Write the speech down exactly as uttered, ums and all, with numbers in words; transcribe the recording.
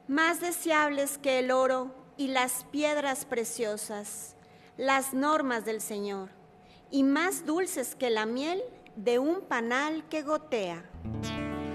Más deseables que el oro y las piedras preciosas, las normas del Señor, y más dulces que la miel de un panal que gotea.